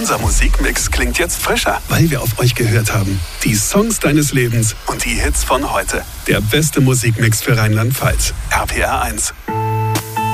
Unser Musikmix klingt jetzt frischer, weil wir auf euch gehört haben. Die Songs deines Lebens und die Hits von heute. Der beste Musikmix für Rheinland-Pfalz. RPR 1.